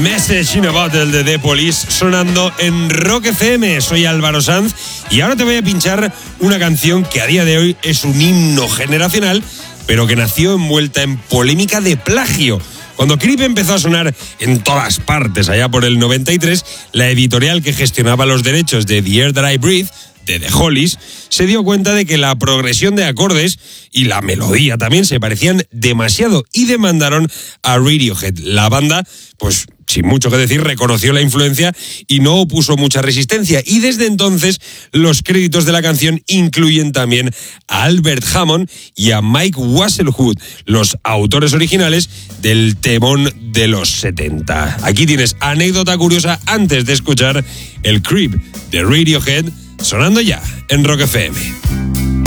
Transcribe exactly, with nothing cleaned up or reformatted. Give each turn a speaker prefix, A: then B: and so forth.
A: Message in a Bottle de The Police sonando en Rock F M. Soy Álvaro Sanz y ahora te voy a pinchar una canción que a día de hoy es un himno generacional, pero que nació envuelta en polémica de plagio. Cuando Creep empezó a sonar en todas partes allá por el noventa y tres, la editorial que gestionaba los derechos de The Air That I Breathe, de The Hollies, se dio cuenta de que la progresión de acordes y la melodía también se parecían demasiado y demandaron a Radiohead. La banda, pues sin mucho que decir, reconoció la influencia y no opuso mucha resistencia. Y desde entonces los créditos de la canción incluyen también a Albert Hammond y a Mike Wasselwood, los autores originales del temón de los setenta. Aquí tienes anécdota curiosa antes de escuchar el Creep de Radiohead sonando ya en Rock F M.